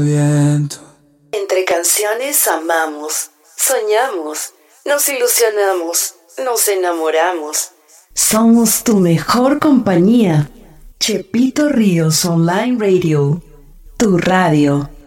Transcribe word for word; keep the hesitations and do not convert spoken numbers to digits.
Viento. Entre canciones amamos, soñamos, nos ilusionamos, nos enamoramos. Somos tu mejor compañía. Chepito Ríos Online Radio, tu radio.